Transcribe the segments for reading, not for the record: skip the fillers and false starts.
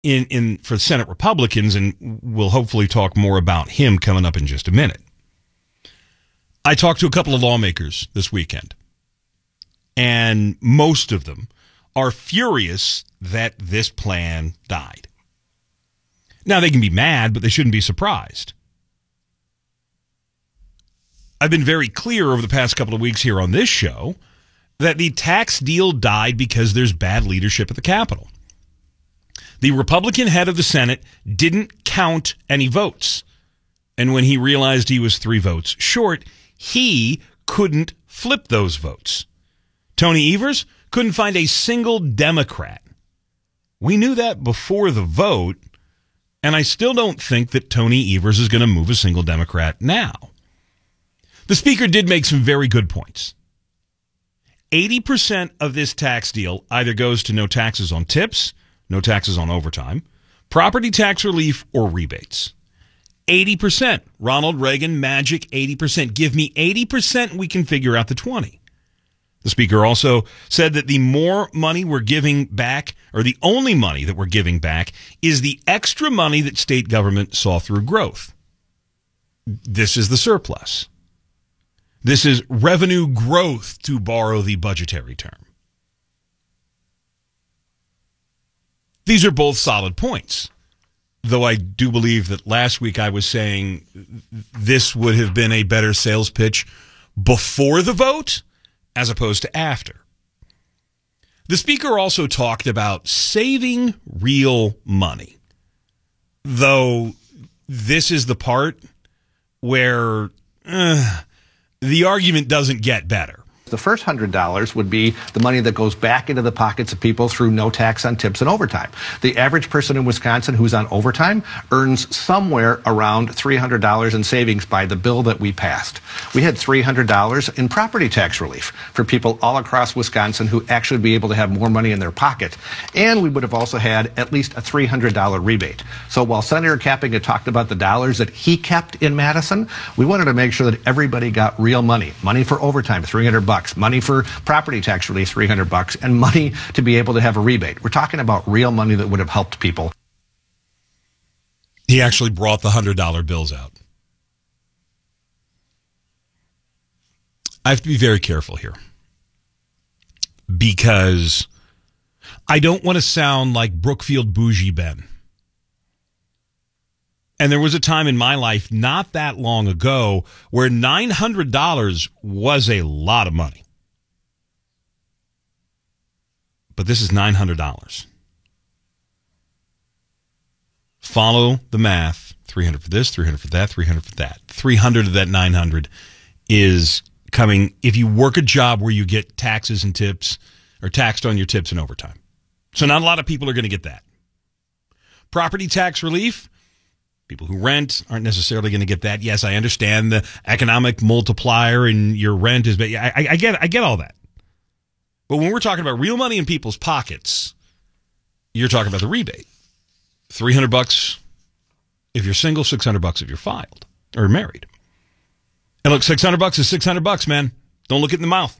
in for Senate Republicans, and we'll hopefully talk more about him coming up in just a minute. I talked to a couple of lawmakers this weekend, and most of them are furious that this plan died. Now, they can be mad, but they shouldn't be surprised. I've been very clear over the past couple of weeks here on this show that the tax deal died because there's bad leadership at the Capitol. The Republican head of the Senate didn't count any votes. And when he realized he was 3 votes short, he couldn't flip those votes. Tony Evers couldn't find a single Democrat. We knew that before the vote, and I still don't think that Tony Evers is going to move a single Democrat now. The speaker did make some very good points. 80% of this tax deal either goes to no taxes on tips, no taxes on overtime, property tax relief, or rebates. 80%. Ronald Reagan, magic 80%. Give me 80%, we can figure out the 20%. The speaker also said that the more money we're giving back, or the only money that we're giving back, is the extra money that state government saw through growth. This is the surplus. This is revenue growth, to borrow the budgetary term. These are both solid points, though I do believe that last week I was saying this would have been a better sales pitch before the vote as opposed to after. The speaker also talked about saving real money, though this is the part where the argument doesn't get better. The first $100 would be the money that goes back into the pockets of people through no tax on tips and overtime. The average person in Wisconsin who's on overtime earns somewhere around $300 in savings by the bill that we passed. We had $300 in property tax relief for people all across Wisconsin who actually would be able to have more money in their pocket. And we would have also had at least a $300 rebate. So while Senator Kapping had talked about the dollars that he kept in Madison, we wanted to make sure that everybody got real money. Money for overtime, $300. Money for property tax relief, $300, and money to be able to have a rebate. We're talking about real money that would have helped people. He actually brought the $100 bills out. I have to be very careful here, because I don't want to sound like Brookfield Bougie Ben. And there was a time in my life not that long ago where $900 was a lot of money. But this is $900. Follow the math. 300 for this, 300 for that, 300 for that. 300 of that 900 is coming if you work a job where you get taxes and tips, or taxed on your tips and overtime. So not a lot of people are going to get that. Property tax relief. People who rent aren't necessarily going to get that. Yes, I understand the economic multiplier and your rent is, but I get all that. But when we're talking about real money in people's pockets, you're talking about the rebate. $300 if you're single, $600 if you're filed or married. And look, $600 is $600, man. Don't look it in the mouth.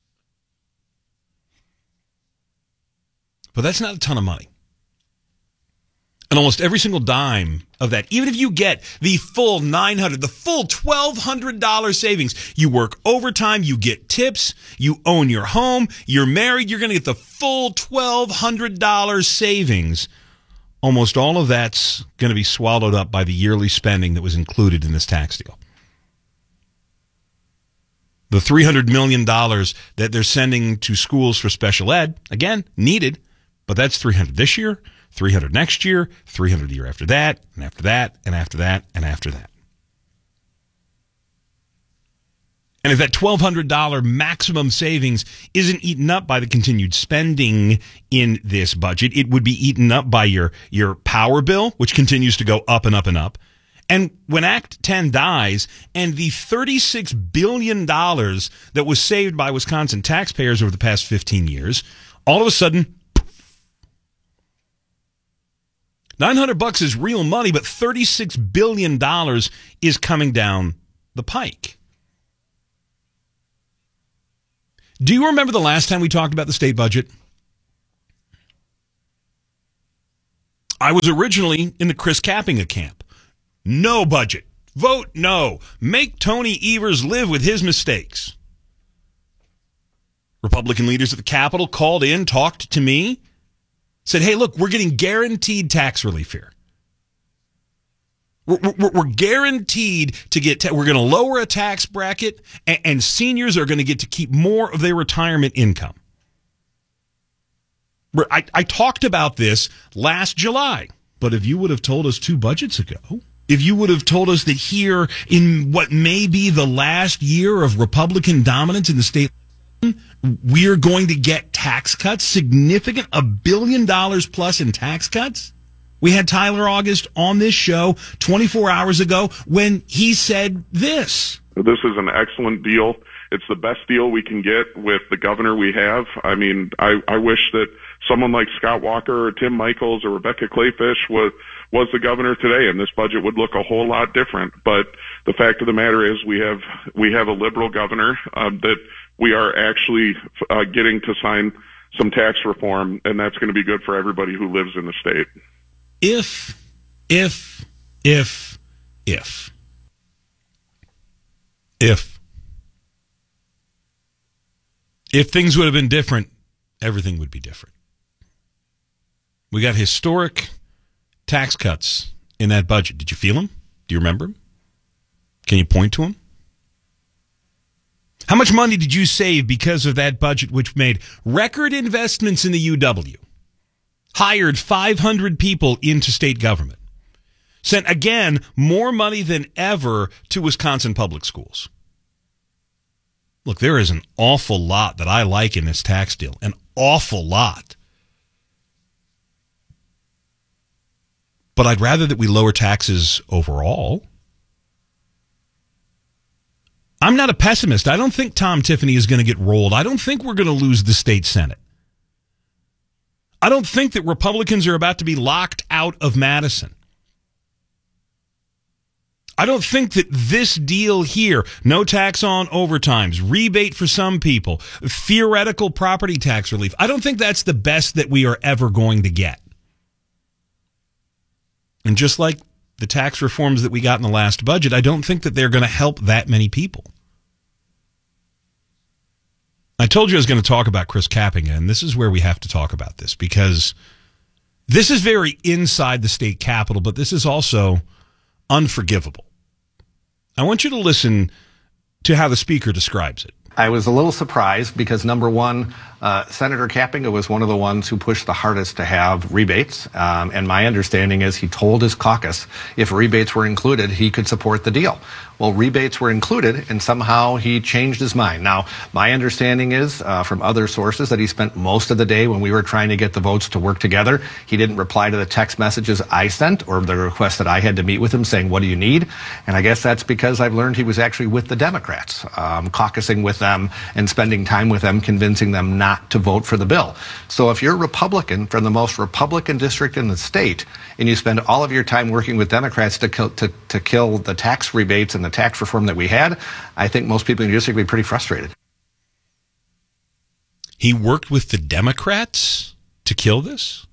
But that's not a ton of money. And almost every single dime of that, even if you get the full $900, the full $1,200 savings, you work overtime, you get tips, you own your home, you're married, you're going to get the full $1,200 savings. Almost all of that's going to be swallowed up by the yearly spending that was included in this tax deal. The $300 million that they're sending to schools for special ed, again, needed, but that's $300 this year, $300 next year, $300 the year after that, and after that, and after that, and after that. And if that $1,200 maximum savings isn't eaten up by the continued spending in this budget, it would be eaten up by your power bill, which continues to go up and up and up. And when Act 10 dies and the $36 billion that was saved by Wisconsin taxpayers over the past 15 years, all of a sudden, $900 is real money, but $36 billion is coming down the pike. Do you remember the last time we talked about the state budget? I was originally in the Chris Kapenga camp. No budget. Vote no. Make Tony Evers live with his mistakes. Republican leaders at the Capitol called in, talked to me, said, hey, look, we're getting guaranteed tax relief here. We're guaranteed to get, we're going to lower a tax bracket, and seniors are going to get to keep more of their retirement income. I talked about this last July, but if you would have told us 2 budgets ago, if you would have told us that here in what may be the last year of Republican dominance in the state, we're going to get tax cuts, significant, $1 billion plus in tax cuts. We had Tyler August on this show 24 hours ago when he said this. This is an excellent deal. It's the best deal we can get with the governor we have. I mean, I wish that someone like Scott Walker or Tim Michels or Rebecca Clayfish was the governor today, and this budget would look a whole lot different. But the fact of the matter is we have a liberal governor that we are actually getting to sign some tax reform, and that's going to be good for everybody who lives in the state. If things would have been different, everything would be different. We got historic tax cuts in that budget. Did you feel them? Do you remember them? Can you point to them? How much money did you save because of that budget, which made record investments in the UW, hired 500 people into state government, sent, again, more money than ever to Wisconsin public schools? Look, there is an awful lot that I like in this tax deal, an awful lot. But I'd rather that we lower taxes overall. I'm not a pessimist. I don't think Tom Tiffany is going to get rolled. I don't think we're going to lose the state Senate. I don't think that Republicans are about to be locked out of Madison. I don't think that this deal here, no tax on overtimes, rebate for some people, theoretical property tax relief, I don't think that's the best that we are ever going to get. And just like the tax reforms that we got in the last budget, I don't think that they're going to help that many people. I told you I was going to talk about Chris Kapenga, and this is where we have to talk about this, because this is very inside the state capitol, but this is also unforgivable. I want you to listen to how the speaker describes it. I was a little surprised because, number one, Senator Kapenga was one of the ones who pushed the hardest to have rebates. And my understanding is he told his caucus if rebates were included, he could support the deal. Well, rebates were included, and somehow he changed his mind. Now, my understanding is from other sources that he spent most of the day when we were trying to get the votes to work together. He didn't reply to the text messages I sent or the request that I had to meet with him saying, what do you need? And I guess that's because I've learned he was actually with the Democrats, caucusing with them and spending time with them, convincing them not to vote for the bill. So if you're a Republican from the most Republican district in the state, and you spend all of your time working with Democrats to kill the tax rebates and the tax reform that we had, I think most people in your district would be pretty frustrated. He worked with the Democrats to kill this?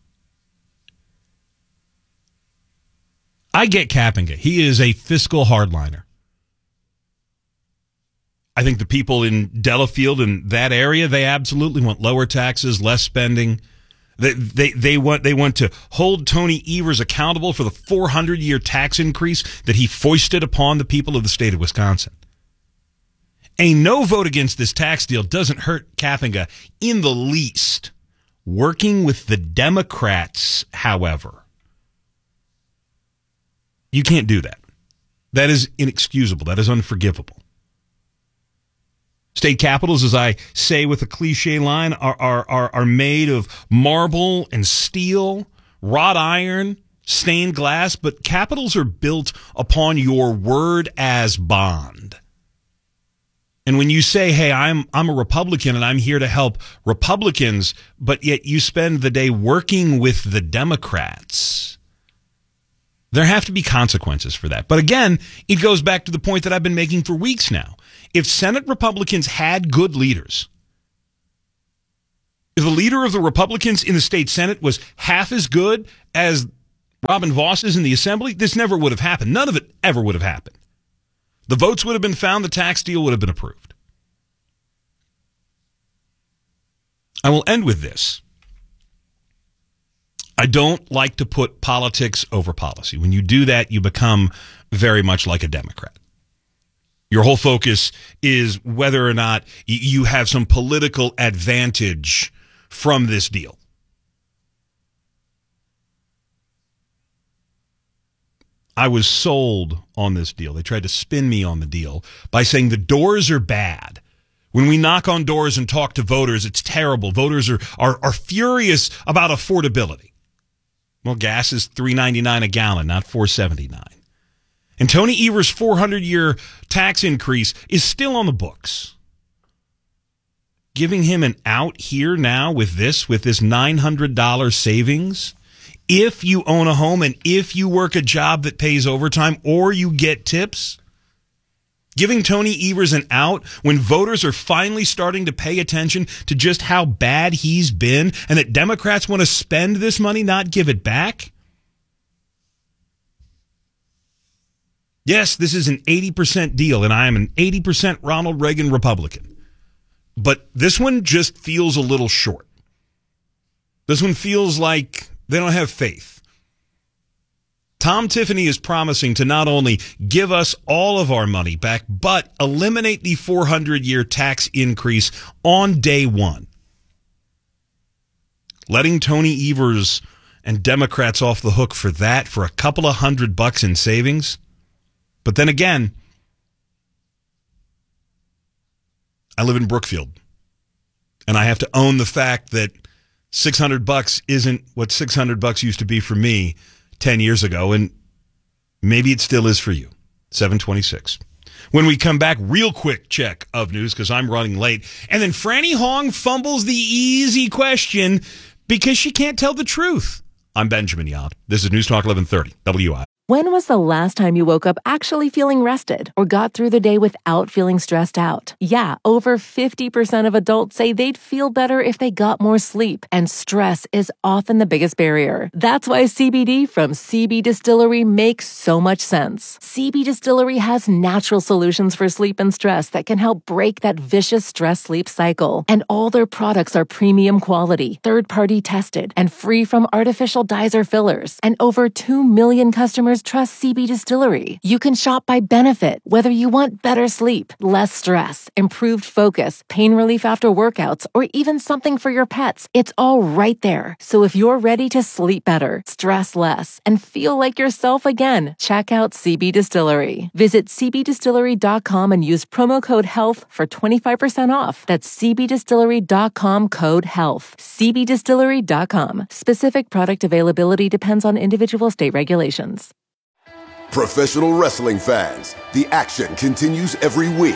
I get Kapenga. He is a fiscal hardliner. I think the people in Delafield and that area, they absolutely want lower taxes, less spending. They want to hold Tony Evers accountable for the 400-year tax increase that he foisted upon the people of the state of Wisconsin. A no vote against this tax deal doesn't hurt Kapenga in the least. Working with the Democrats, however, you can't do that. That is inexcusable. That is unforgivable. State capitals, as I say with a cliche line, are made of marble and steel, wrought iron, stained glass, but capitals are built upon your word as bond. And when you say, hey, I'm a Republican and I'm here to help Republicans, but yet you spend the day working with the Democrats, there have to be consequences for that. But again, it goes back to the point that I've been making for weeks now. If Senate Republicans had good leaders, if the leader of the Republicans in the state Senate was half as good as Robin Vos is in the assembly, this never would have happened. None of it ever would have happened. The votes would have been found, the tax deal would have been approved. I will end with this. I don't like to put politics over policy. When you do that, you become very much like a Democrat. Your whole focus is whether or not you have some political advantage from this deal. I was sold on this deal. They tried to spin me on the deal by saying the doors are bad. When we knock on doors and talk to voters, it's terrible. Voters are furious about affordability. Well, gas is $3.99 a gallon, not $4.79. And Tony Evers' 400-year tax increase is still on the books. Giving him an out here now with this $900 savings, if you own a home and if you work a job that pays overtime or you get tips, giving Tony Evers an out when voters are finally starting to pay attention to just how bad he's been and that Democrats want to spend this money, not give it back. Yes, this is an 80% deal, and I am an 80% Ronald Reagan Republican. But this one just feels a little short. This one feels like they don't have faith. Tom Tiffany is promising to not only give us all of our money back, but eliminate the 400-year tax increase on day one. Letting Tony Evers and Democrats off the hook for that, for a couple of $100 in savings. But then again, I live in Brookfield, and I have to own the fact that $600 isn't what $600 used to be for me 10 years ago, and maybe it still is for you. 7:26. When we come back, real quick check of news because I'm running late. And then Franny Hong fumbles the easy question because she can't tell the truth. I'm Benjamin Yard. This is News Talk 1130, WI. When was the last time you woke up actually feeling rested or got through the day without feeling stressed out? Yeah, over 50% of adults say they'd feel better if they got more sleep, and stress is often the biggest barrier. That's why CBD from CB Distillery makes so much sense. CB Distillery has natural solutions for sleep and stress that can help break that vicious stress-sleep cycle. And all their products are premium quality, third-party tested, and free from artificial dyes or fillers. And over 2 million customers trust CB Distillery. You can shop by benefit, whether you want better sleep, less stress, improved focus, pain relief after workouts, or even something for your pets. It's all right there. So if you're ready to sleep better, stress less, and feel like yourself again, check out CB Distillery. Visit cbdistillery.com and use promo code HEALTH for 25% off. That's cbdistillery.com code HEALTH. cbdistillery.com. Specific product availability depends on individual state regulations. Professional wrestling fans, the action continues every week.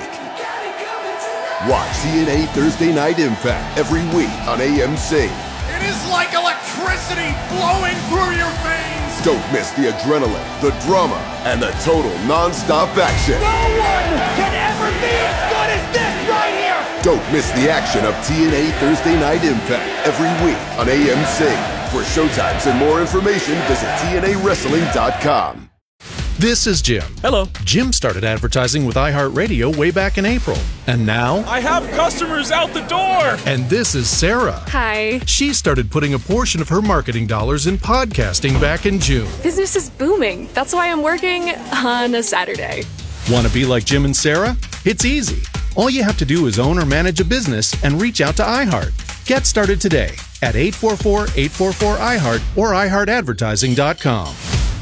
Watch TNA Thursday Night Impact every week on AMC. It is like electricity flowing through your veins. Don't miss the adrenaline, the drama, and the total non-stop action. No one can ever be as good as this right here. Don't miss the action of TNA Thursday Night Impact every week on AMC. For showtimes and more information, visit TNAWrestling.com. This is Jim. Hello. Jim started advertising with iHeartRadio way back in April. And now... I have customers out the door! And this is Sarah. Hi. She started putting a portion of her marketing dollars in podcasting back in June. Business is booming. That's why I'm working on a Saturday. Want to be like Jim and Sarah? It's easy. All you have to do is own or manage a business and reach out to iHeart. Get started today at 844-844-iHeart or iHeartAdvertising.com.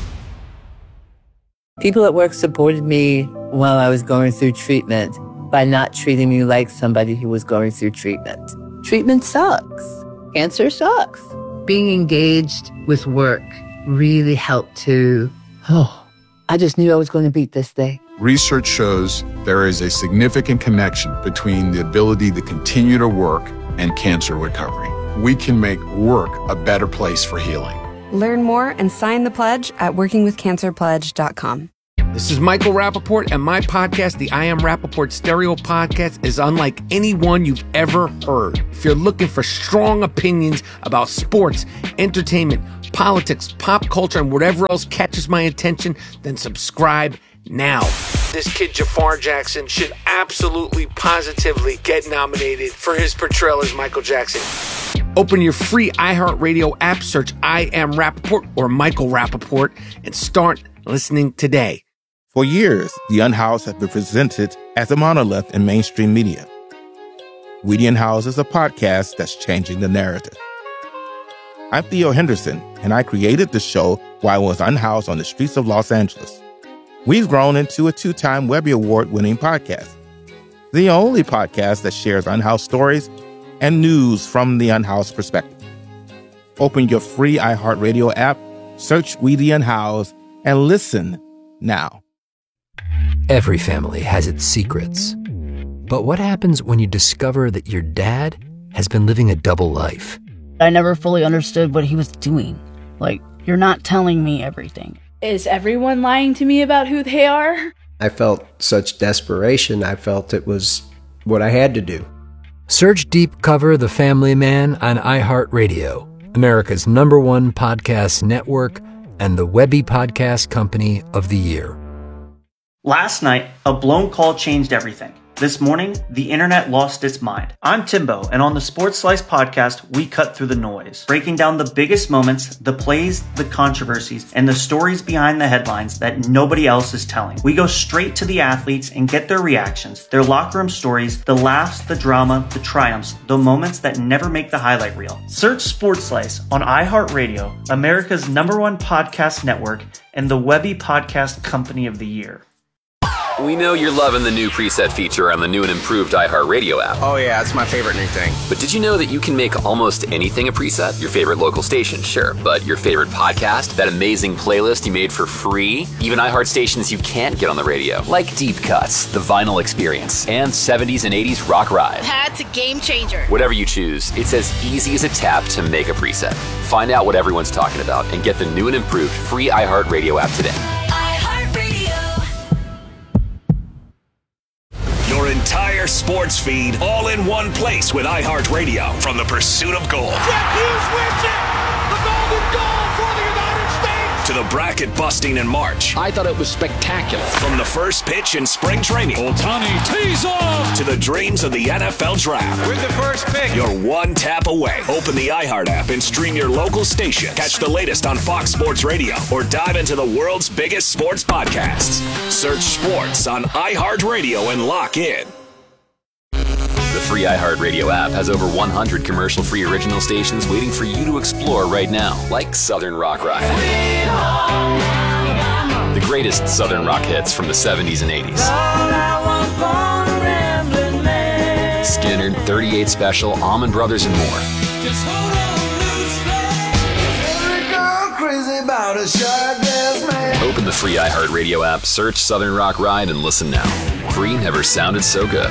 People at work supported me while I was going through treatment by not treating me like somebody who was going through treatment. Treatment sucks. Cancer sucks. Being engaged with work really helped to, I just knew I was going to beat this thing. Research shows there is a significant connection between the ability to continue to work and cancer recovery. We can make work a better place for healing. Learn more and sign the pledge at workingwithcancerpledge.com. This is Michael Rappaport, and my podcast, the I Am Rappaport Stereo Podcast, is unlike any one you've ever heard. If you're looking for strong opinions about sports, entertainment, politics, pop culture, and whatever else catches my attention, then subscribe now. This kid Jafar Jackson should absolutely, positively get nominated for his portrayal as Michael Jackson. Open your free iHeartRadio app, search I Am Rappaport or Michael Rappaport, and start listening today. For years, The Unhoused has been presented as a monolith in mainstream media. We the Unhoused is a podcast that's changing the narrative. I'm Theo Henderson, and I created the show while I was unhoused on the streets of Los Angeles. We've grown into a 2-time Webby Award-winning podcast, the only podcast that shares unhoused stories and news from the unhoused perspective. Open your free iHeartRadio app, search We the Unhoused, and listen now. Every family has its secrets. But what happens when you discover that your dad has been living a double life? I never fully understood what he was doing. Like, you're not telling me everything. Is everyone lying to me about who they are? I felt such desperation. I felt it was what I had to do. Search Deep Cover The Family Man on iHeartRadio, America's #1 podcast network and the Webby Podcast Company of the Year. Last night, a blown call changed everything. This morning, the internet lost its mind. I'm Timbo, and on the Sports Slice podcast, we cut through the noise, breaking down the biggest moments, the plays, the controversies, and the stories behind the headlines that nobody else is telling. We go straight to the athletes and get their reactions, their locker room stories, the laughs, the drama, the triumphs, the moments that never make the highlight reel. Search Sports Slice on iHeartRadio, America's #1 podcast network, and the Webby Podcast Company of the Year. We know you're loving the new preset feature on the new and improved iHeartRadio app. Oh yeah, it's my favorite new thing. But did you know that you can make almost anything a preset? Your favorite local station, sure. But your favorite podcast, that amazing playlist you made for free, even iHeart stations you can't get on the radio, like Deep Cuts, The Vinyl Experience, and 70s and 80s Rock Ride. That's a game changer. Whatever you choose, it's as easy as a tap to make a preset. Find out what everyone's talking about and get the new and improved free iHeartRadio app today. Your entire sports feed all in one place with iHeartRadio from the pursuit of gold. Jack Hughes wins it! The golden goal for the United States! To the bracket busting in March. I thought it was spectacular. From the first pitch in spring training. Ohtani tees off! To the dreams of the NFL Draft. With the first pick. You're one tap away. Open the iHeart app and stream your local station. Catch the latest on Fox Sports Radio or dive into the world's biggest sports podcasts. Search sports on iHeartRadio and lock in. The free iHeartRadio app has over 100 commercial-free original stations waiting for you to explore right now, like Southern Rock Ride. The greatest Southern rock hits from the 70s and 80s. Skinner, 38 Special, Allman Brothers, and more. Open the free iHeartRadio app, search Southern Rock Ride, and listen now. Free never sounded so good.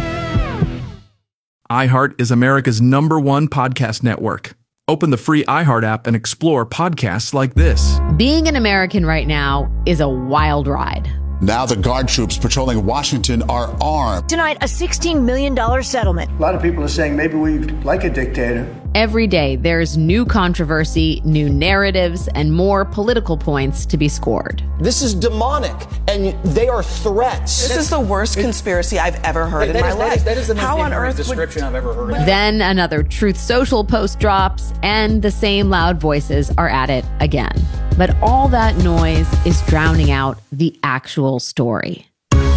iHeart is America's #1 podcast network. Open the free iHeart app and explore podcasts like this. Being an American right now is a wild ride. Now the guard troops patrolling Washington are armed. Tonight, a $16 million settlement. A lot of people are saying maybe we like a dictator. Every day, there's new controversy, new narratives, and more political points to be scored. This is demonic, and they are threats. This is the worst conspiracy I've ever heard in my life. That is the most How on earth description I've ever heard. Then another Truth Social post drops, and the same loud voices are at it again. But all that noise is drowning out the actual story.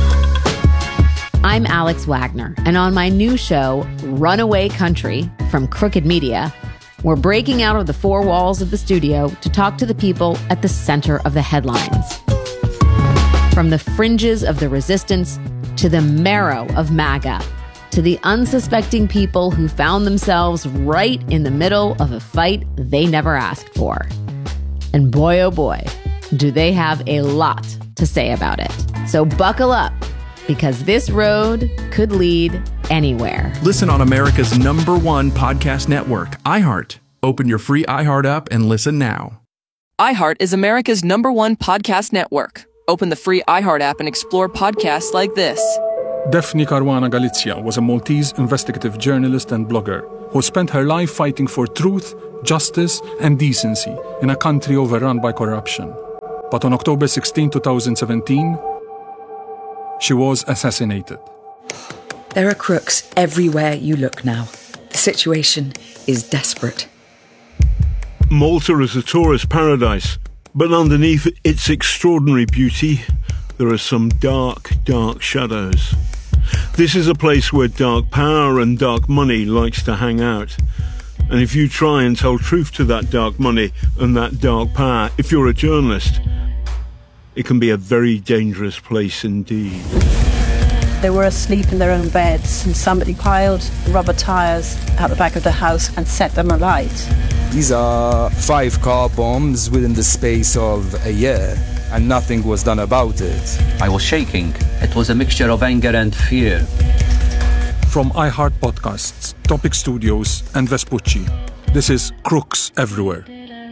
I'm Alex Wagner, and on my new show, Runaway Country, from Crooked Media, we're breaking out of the four walls of the studio to talk to the people at the center of the headlines. From the fringes of the resistance to the marrow of MAGA, to the unsuspecting people who found themselves right in the middle of a fight they never asked for. And boy, oh boy, do they have a lot to say about it. So buckle up, because this road could lead anywhere. Listen on America's #1 podcast network, iHeart. Open your free iHeart app and listen now. iHeart is America's #1 podcast network. Open the free iHeart app and explore podcasts like this. Daphne Caruana Galizia was a Maltese investigative journalist and blogger who spent her life fighting for truth, justice, and decency in a country overrun by corruption. But on October 16, 2017, she was assassinated. There are crooks everywhere you look now. The situation is desperate. Malta is a tourist paradise, but underneath its extraordinary beauty, there are some dark, dark shadows. This is a place where dark power and dark money likes to hang out. And if you try and tell truth to that dark money and that dark power, if you're a journalist, it can be a very dangerous place indeed. They were asleep in their own beds and somebody piled rubber tires out the back of the house and set them alight. These are 5 car bombs within the space of a year, and nothing was done about it. I was shaking. It was a mixture of anger and fear. From iHeart Podcasts, Topic Studios, and Vespucci, this is Crooks Everywhere.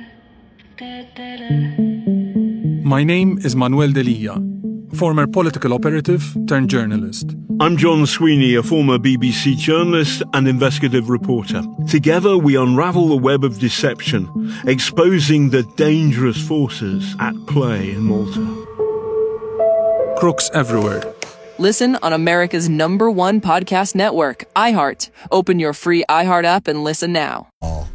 My name is Manuel Delia, former political operative turned journalist. I'm John Sweeney, a former BBC journalist and investigative reporter. Together we unravel the web of deception, exposing the dangerous forces at play in Malta. Crooks Everywhere. Listen on America's #1 podcast network, iHeart. Open your free iHeart app and listen now.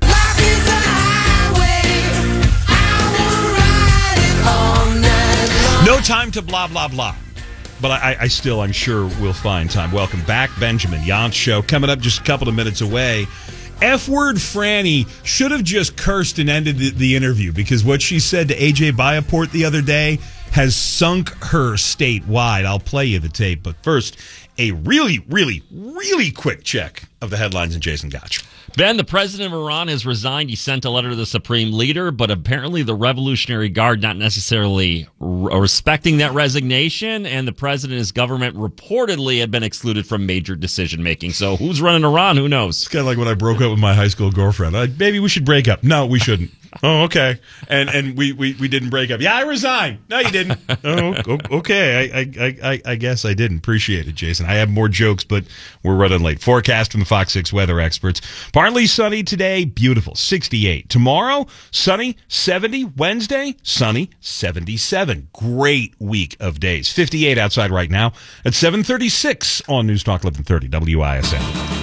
No time to blah, blah, blah. But I'm sure we'll find time. Welcome back, Benjamin Yance Show. Coming up just a couple of minutes away. F-word Franny should have just cursed and ended the interview, because what she said to AJ Biaport the other day has sunk her statewide. I'll play you the tape. But first, a really, really, really quick check of the headlines and Jason Gotch. Ben, the president of Iran has resigned. He sent a letter to the supreme leader, but apparently the Revolutionary Guard not necessarily respecting that resignation, and the president and his government reportedly had been excluded from major decision-making. So who's running Iran? Who knows? It's kind of like when I broke up with my high school girlfriend. Maybe we should break up. No, we shouldn't. Oh, okay. And we didn't break up. Yeah, I resigned. No, you didn't. Oh, okay. I guess I didn't. Appreciate it, Jason. I have more jokes, but we're running late. Forecast from the Fox 6 weather experts. Partly sunny today, beautiful, 68. Tomorrow, sunny, 70. Wednesday, sunny, 77. Great week of days. 58 outside right now at 7:36 on News Talk 1130 WISN.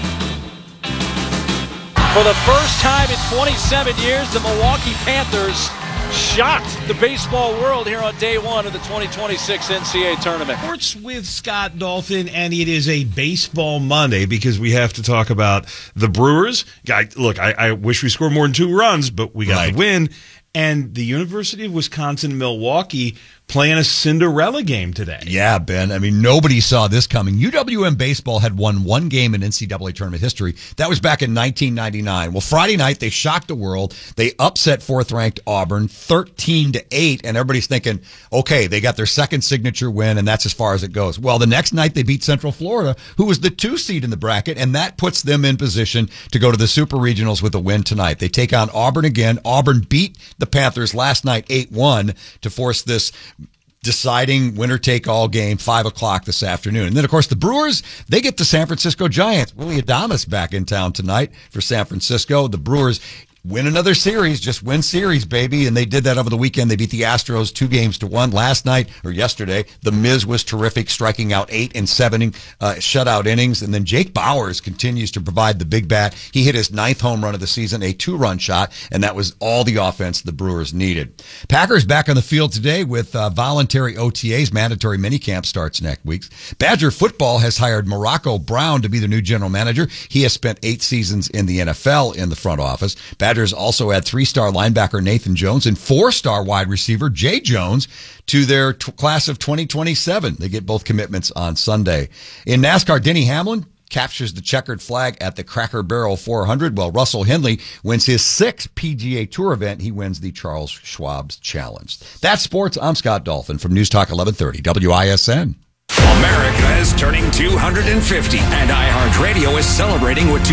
For the first time in 27 years, the Milwaukee Panthers shocked the baseball world here on day one of the 2026 NCAA tournament. Sports with Scott Dolphin, and it is a baseball Monday because we have to talk about the Brewers. I wish we scored more than 2 runs, but we got the win. And the University of Wisconsin-Milwaukee playing a Cinderella game today. Yeah, Ben. I mean, nobody saw this coming. UWM baseball had won 1 game in NCAA tournament history. That was back in 1999. Well, Friday night, they shocked the world. They upset 4th-ranked Auburn 13-8, and everybody's thinking, okay, they got their second signature win, and that's as far as it goes. Well, the next night, they beat Central Florida, who was the 2 seed in the bracket, and that puts them in position to go to the Super Regionals with a win tonight. They take on Auburn again. Auburn beat the Panthers last night 8-1 to force this deciding winner-take-all game, 5 o'clock this afternoon. And then, of course, the Brewers, they get the San Francisco Giants. Willie Adames back in town tonight for San Francisco. The Brewers win another series, just win series, baby. And they did that over the weekend. They beat the Astros 2-1 last night, or yesterday. The Miz was terrific, striking out 8 and 7 shutout innings. And then Jake Bauers continues to provide the big bat. He hit his 9th home run of the season, a 2-run shot, and that was all the offense the Brewers needed. Packers back on the field today with voluntary OTAs. Mandatory minicamp starts next week. Badger football has hired Morocco Brown to be the new general manager. He has spent 8 seasons in the NFL in the front office. Badgers also add 3-star linebacker Nathan Jones and 4-star wide receiver Jay Jones to their class of 2027. They get both commitments on Sunday. In NASCAR, Denny Hamlin captures the checkered flag at the Cracker Barrel 400, while Russell Henley wins his 6th PGA Tour event. He wins the Charles Schwab Challenge. That's sports. I'm Scott Dolphin from News Talk 1130 WISN. America is turning 250, and iHeartRadio is celebrating with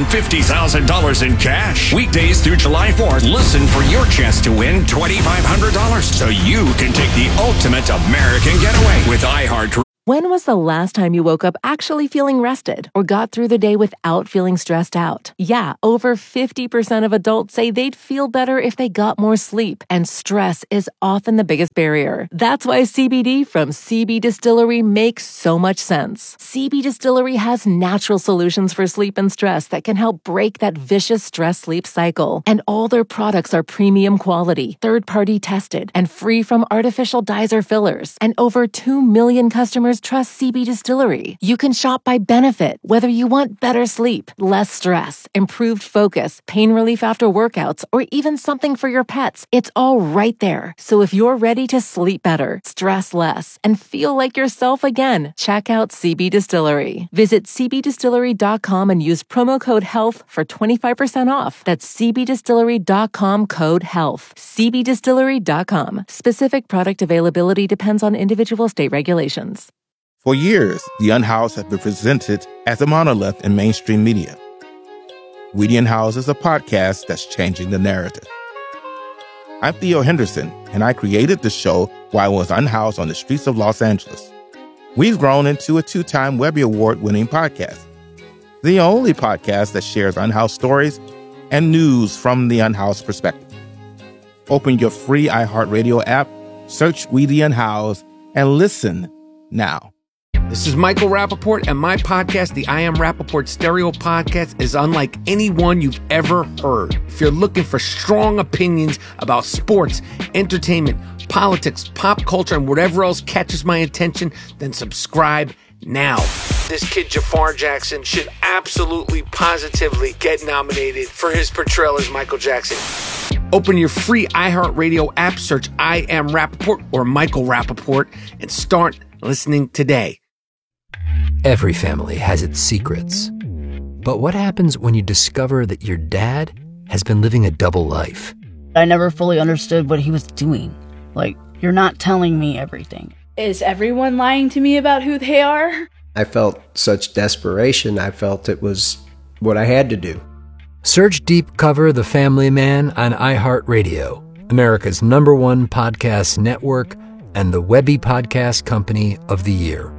$250,000 in cash. Weekdays through July 4th, listen for your chance to win $2,500 so you can take the ultimate American getaway with iHeartRadio. When was the last time you woke up actually feeling rested or got through the day without feeling stressed out? Yeah, over 50% of adults say they'd feel better if they got more sleep, and stress is often the biggest barrier. That's why CBD from CB Distillery makes so much sense. CB Distillery has natural solutions for sleep and stress that can help break that vicious stress-sleep cycle. And all their products are premium quality, third-party tested, and free from artificial dyes or fillers. And over 2 million customers trust CB Distillery. You can shop by benefit, whether you want better sleep, less stress, improved focus, pain relief after workouts, or even something for your pets. It's all right there. So if you're ready to sleep better, stress less, and feel like yourself again, check out CB Distillery. Visit cbdistillery.com and use promo code HEALTH for 25% off. That's cbdistillery.com, code HEALTH. cbdistillery.com. Specific product availability depends on individual state regulations. For years, The Unhoused has been presented as a monolith in mainstream media. We the Unhoused is a podcast that's changing the narrative. I'm Theo Henderson, and I created the show while I was unhoused on the streets of Los Angeles. We've grown into a 2-time Webby Award-winning podcast, the only podcast that shares unhoused stories and news from the unhoused perspective. Open your free iHeartRadio app, search We the Unhoused, and listen now. This is Michael Rappaport, and my podcast, the I Am Rappaport Stereo Podcast, is unlike any one you've ever heard. If you're looking for strong opinions about sports, entertainment, politics, pop culture, and whatever else catches my attention, then subscribe now. This kid Jafar Jackson should absolutely, positively get nominated for his portrayal as Michael Jackson. Open your free iHeartRadio app, search I Am Rappaport or Michael Rappaport, and start listening today. Every family has its secrets. But what happens when you discover that your dad has been living a double life? I never fully understood what he was doing. Like, you're not telling me everything. Is everyone lying to me about who they are? I felt such desperation. I felt it was what I had to do. Search Deep Cover The Family Man on iHeartRadio, America's #1 podcast network and the Webby Podcast Company of the Year.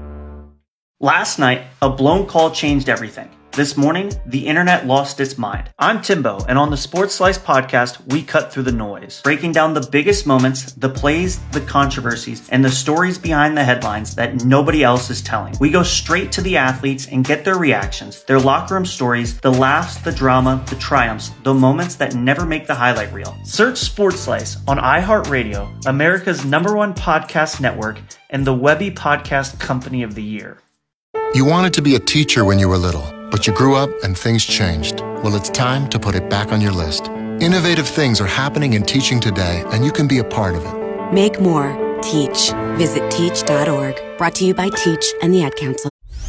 Last night, a blown call changed everything. This morning, the internet lost its mind. I'm Timbo, and on the Sports Slice podcast, we cut through the noise, breaking down the biggest moments, the plays, the controversies, and the stories behind the headlines that nobody else is telling. We go straight to the athletes and get their reactions, their locker room stories, the laughs, the drama, the triumphs, the moments that never make the highlight reel. Search Sports Slice on iHeartRadio, America's #1 podcast network, and the Webby Podcast Company of the Year. You wanted to be a teacher when you were little, but you grew up and things changed. Well, it's time to put it back on your list. Innovative things are happening in teaching today, and you can be a part of it. Make more. Teach. Visit teach.org. Brought to you by Teach and the Ad Council.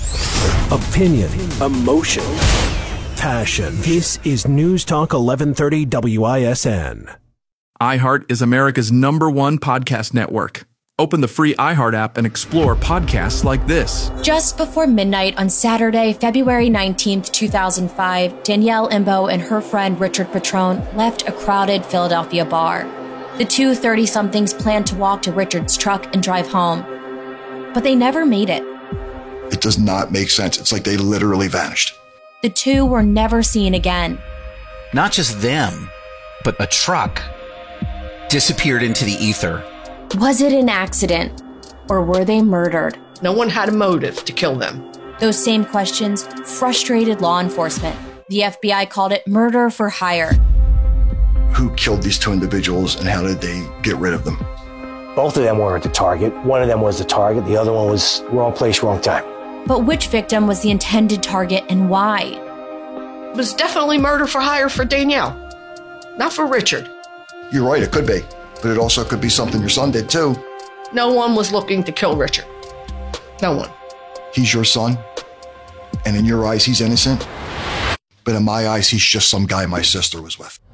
Opinion, emotion, passion. This is News Talk 1130 WISN. iHeart is America's #1 podcast network. Open the free iHeart app and explore podcasts like this. Just before midnight on Saturday, February 19th, 2005, Danielle Imbo and her friend Richard Petrone left a crowded Philadelphia bar. The two 30-somethings planned to walk to Richard's truck and drive home, but they never made it. It does not make sense. It's like they literally vanished. The two were never seen again. Not just them, but a truck disappeared into the ether. Was it an accident, or were they murdered? No one had a motive to kill them. Those same questions frustrated law enforcement. The FBI called it murder for hire. Who killed these two individuals and how did they get rid of them? Both of them weren't the target. One of them was the target. The other one was wrong place, wrong time. But which victim was the intended target and why? It was definitely murder for hire for Danielle, not for Richard. You're right, it could be. But it also could be something your son did too. No one was looking to kill Richard. No one. He's your son, and in your eyes, he's innocent. But in my eyes, he's just some guy my sister was with.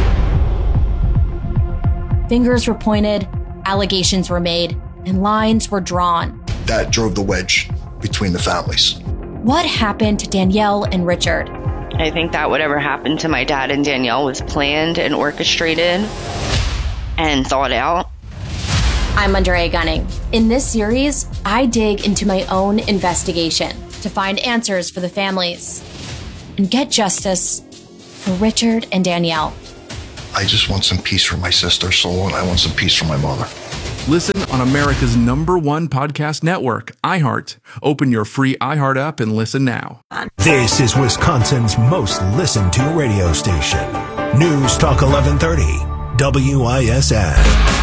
Fingers were pointed, allegations were made, and lines were drawn. That drove the wedge between the families. What happened to Danielle and Richard? I think that whatever happened to my dad and Danielle was planned and orchestrated and thought out. I'm Under A Gunning. In this series, I dig into my own investigation to find answers for the families and get justice for Richard and Danielle. I just want some peace for my sister's soul, and I want some peace for my mother. Listen on America's #1 podcast network, iHeart. Open your free iHeart app and listen now. This is Wisconsin's most listened to radio station. News Talk 1130, WISN.